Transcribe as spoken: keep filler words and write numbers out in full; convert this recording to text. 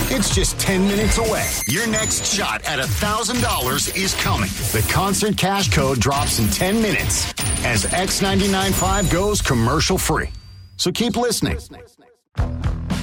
It's just ten minutes away. Your next shot at one thousand dollars is coming. The concert cash code drops in ten minutes as X ninety-nine point five goes commercial free. So keep listening.